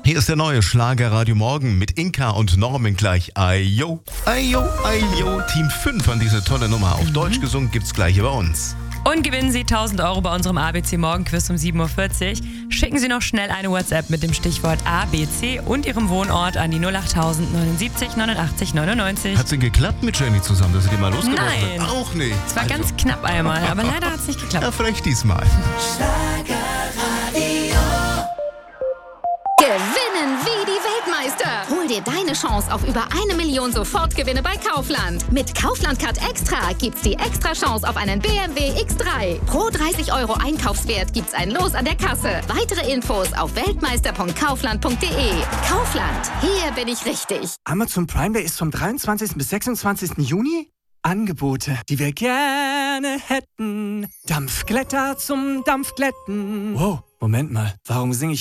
Hier ist der neue Schlager Radio Morgen mit Inka und Norman gleich. Ayo, ayo, ayo. Team 5 an diese tolle Nummer. Auf Deutsch gesungen gibt's gleich hier bei uns. Und gewinnen Sie 1.000 € bei unserem ABC Morgenquiz um 7.40 Uhr. Schicken Sie noch schnell eine WhatsApp mit dem Stichwort ABC und Ihrem Wohnort an die 08000 79 89 99. Hat's denn geklappt mit Jenny zusammen, dass sie die mal losgeworden Nein. hat? Auch nicht. Es war ganz knapp einmal, aber leider hat es nicht geklappt. Ja, vielleicht diesmal. Gewinnen wie die Weltmeister. Hol dir deine Chance auf über 1 Million Sofortgewinne bei Kaufland. Mit Kaufland Card Extra gibt's die extra Chance auf einen BMW X3. Pro 30 € Einkaufswert gibt's ein Los an der Kasse. Weitere Infos auf weltmeister.kaufland.de. Kaufland, hier bin ich richtig. Amazon Prime Day ist vom 23. bis 26. Juni. Angebote, die wir gerne hätten. Dampfglätter zum Dampfglätten. Wow, Moment mal, warum singe ich